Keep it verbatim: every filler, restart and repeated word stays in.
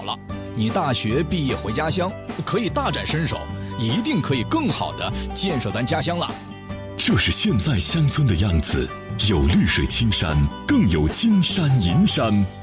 了，你大学毕业回家乡，可以大展身手，一定可以更好的建设咱家乡了。 这是现在乡村的样子，有绿水青山，更有金山银山。